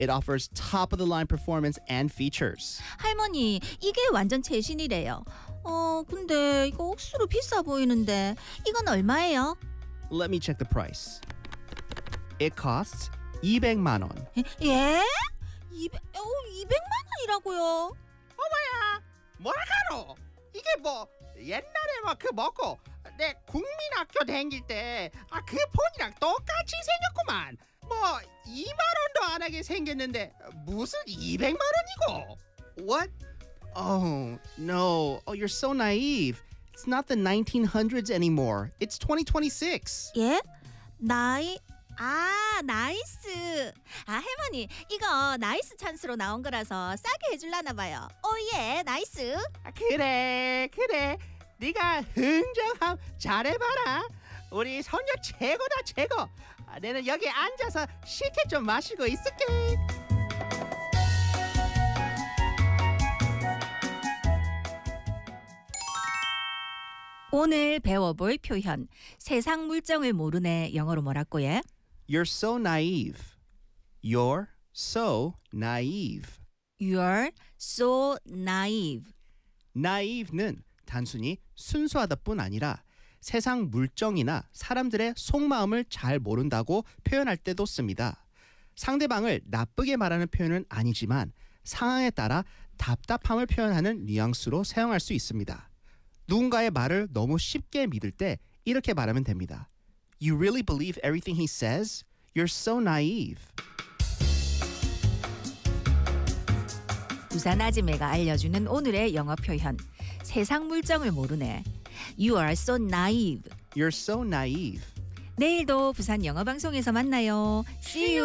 It offers top-of-the-line performance and features. 할머니, 이게 완전 최신이래요. 근데 이거 억수로 비싸 보이는데 이건 얼마예요? Let me check the price. It costs 200만 원. 예? 200만 원이라고요? 뭐라카노? 이게 뭐 옛날에 막 그 먹고 내 국민학교 다닐 때 그 폰이랑 똑같이 생겼구만. 뭐 2만 원도 안 하게 생겼는데 무슨 200만 원이고? What? Oh, no. Oh, you're so naive. It's not the 1900s anymore. It's 2026. 예? 나이스. 할머니, 이거 나이스 찬스로 나온 거라서 싸게 해줄라나 봐요. 오예, 나이스. 그래. 네가 흥정함 잘해봐라. 우리 손녀 최고다 최고. 내는 여기 앉아서 식혜 좀 마시고 있을게. 오늘 배워볼 표현. 세상 물정을 모르네. 영어로 뭐라고 해? You're so naive. You're so naive. You're so naive. naive는 단순히 순수하다뿐 아니라 세상 물정이나 사람들의 속마음을 잘 모른다고 표현할 때도 씁니다. 상대방을 나쁘게 말하는 표현은 아니지만 상황에 따라 답답함을 표현하는 뉘앙스로 사용할 수 있습니다. 누군가의 말을 너무 쉽게 믿을 때 이렇게 말하면 됩니다. You really believe everything he says? You're so naive. 부산 아지매가 알려주는 오늘의 영어 표현. 세상 물정을 모르네. You are so naive. You're so naive. 내일도 부산 영어 방송에서 만나요. See you.